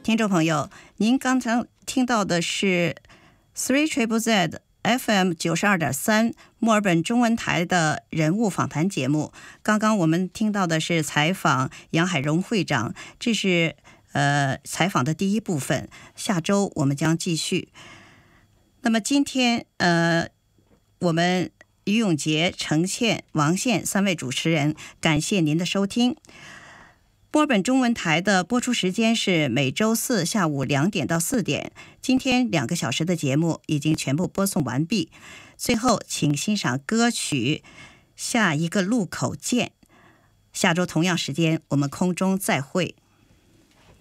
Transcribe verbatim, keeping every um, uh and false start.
听众朋友，您刚才听到的是 Three Triple Z F M 九十二点三墨尔本中文台的人物访谈节目。刚刚我们听到的是采访杨海荣会长，这是呃采访的第一部分。下周我们将继续。那么今天呃，我们于永杰、程倩、王宪三位主持人，感谢您的收听。墨尔本中文台的播出时间是每周四下午两点到四点。今天两个小时的节目已经全部播送完毕。最后，请欣赏歌曲《下一个路口见》。下周同样时间，我们空中再会。